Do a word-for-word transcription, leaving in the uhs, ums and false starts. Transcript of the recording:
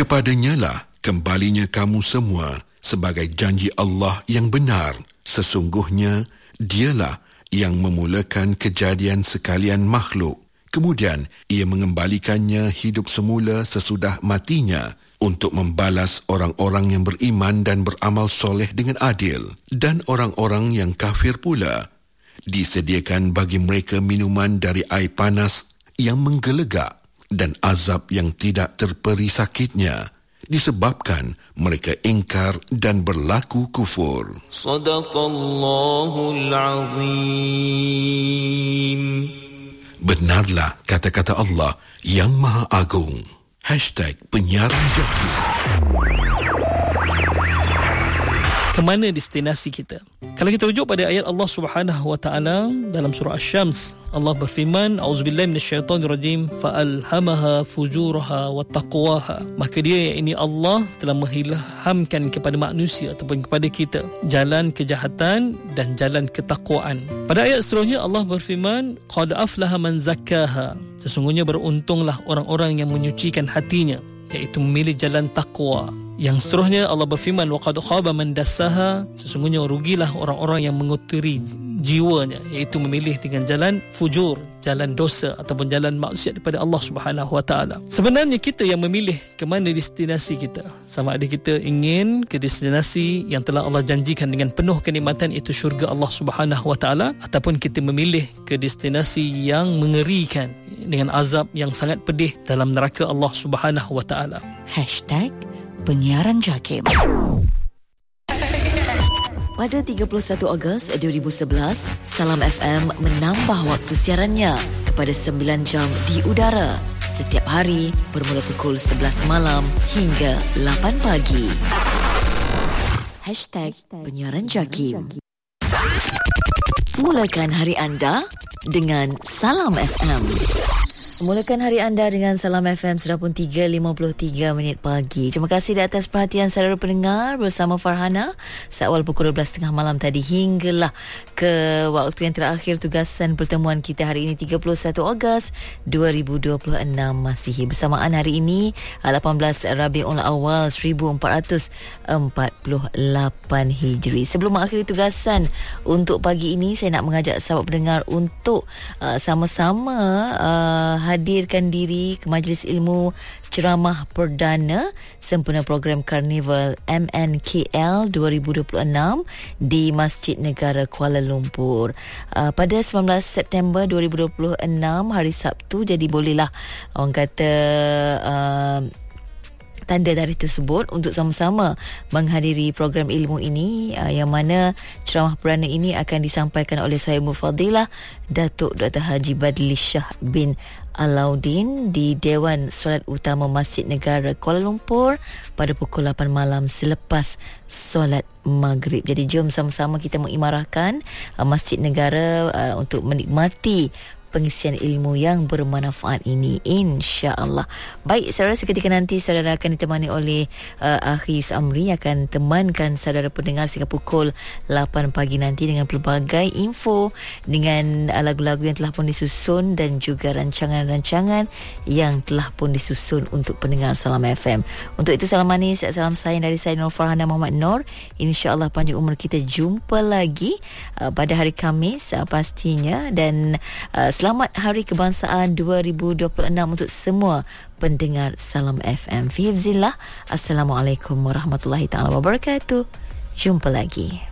Kepadanya lah kembalinya kamu semua sebagai janji Allah yang benar. Sesungguhnya dialah yang memulakan kejadian sekalian makhluk. Kemudian ia mengembalikannya hidup semula sesudah matinya untuk membalas orang-orang yang beriman dan beramal soleh dengan adil. Dan orang-orang yang kafir pula disediakan bagi mereka minuman dari air panas yang menggelegak dan azab yang tidak terperi sakitnya disebabkan mereka ingkar dan berlaku kufur. Sadaqallahul Azim. Benarlah kata-kata Allah yang Maha Agung. Hashtag penyiaran jaki. Kemana destinasi kita? Kalau kita rujuk pada ayat Allah Subhanahu wa taala dalam surah Asy-Syams, Allah berfirman, A'udzubillahi minasyaitonirrajim, fa'alhamaha fujuraha wa taqwaha. Maka dia, ini Allah telah mengilhamkan kepada manusia ataupun kepada kita jalan kejahatan dan jalan ketakwaan. Pada ayat seterusnya Allah berfirman, qad aflaha man zakkaha. Sesungguhnya beruntunglah orang-orang yang menyucikan hatinya, iaitu memilih jalan takwa. Yang seterusnya Allah berfirman, waqad khaba man dassaha. Sesungguhnya rugilah orang-orang yang mengotiri jiwanya, iaitu memilih dengan jalan fujur, jalan dosa ataupun jalan maksiat daripada Allah Subhanahu wa taala. Sebenarnya kita yang memilih ke mana destinasi kita. Sama ada kita ingin ke destinasi yang telah Allah janjikan dengan penuh kenikmatan, iaitu syurga Allah Subhanahu wa taala, ataupun kita memilih ke destinasi yang mengerikan dengan azab yang sangat pedih dalam neraka Allah Subhanahu wa taala. Hashtag penyiaran JAKIM. Pada tiga puluh satu Ogos dua ribu sebelas, Salam F M menambah waktu siarannya kepada sembilan jam di udara setiap hari bermula pukul sebelas malam hingga lapan pagi. Hashtag penyiaran JAKIM. Mulakan hari anda dengan Salam F M. Mulakan hari anda dengan Salam F M sudah pun tiga lima puluh tiga minit pagi. Terima kasih di atas perhatian saudara pendengar bersama Farhana seawal pukul dua belas tiga puluh malam tadi hinggalah ke waktu yang terakhir tugasan pertemuan kita hari ini tiga puluh satu Ogos dua ribu dua puluh enam Masihi. Bersamaan hari ini lapan belas Rabiul Awal seribu empat ratus empat puluh lapan Hijri. Sebelum mengakhiri tugasan untuk pagi ini, saya nak mengajak sahabat pendengar untuk uh, sama-sama uh, hadirkan diri ke Majlis Ilmu Ceramah Perdana sempena program Karnival M N K L dua ribu dua puluh enam di Masjid Negara Kuala Lumpur uh, pada sembilan belas September dua ribu dua puluh enam, hari Sabtu. Jadi bolehlah orang kata uh, tanda tarikh tersebut untuk sama-sama menghadiri program ilmu ini, uh, yang mana ceramah perdana ini akan disampaikan oleh Sahibul Fadilah Datuk Doktor Haji Badli Shah bin Alauddin di Dewan Solat Utama Masjid Negara Kuala Lumpur pada pukul lapan malam selepas solat maghrib. Jadi jom sama-sama kita mengimarahkan uh, Masjid Negara uh, untuk menikmati pengisian ilmu yang bermanfaat ini, insya-Allah. Baik, saudara, seketika nanti saudara akan ditemani oleh uh, Akhi Yus Amri akan temankan saudara pendengar sehingga pukul lapan pagi nanti dengan pelbagai info, dengan uh, lagu-lagu yang telah pun disusun dan juga rancangan-rancangan yang telah pun disusun untuk pendengar Salam F M. Untuk itu, salam manis, salam sayang dari saya Nur Farhana Muhammad Nur. Insya-Allah panjang umur kita, jumpa lagi uh, pada hari Khamis uh, pastinya, dan uh, selamat Hari Kebangsaan dua ribu dua puluh enam untuk semua pendengar Salam F M. Fi hifzillah. Assalamualaikum warahmatullahi taala wabarakatuh. Jumpa lagi.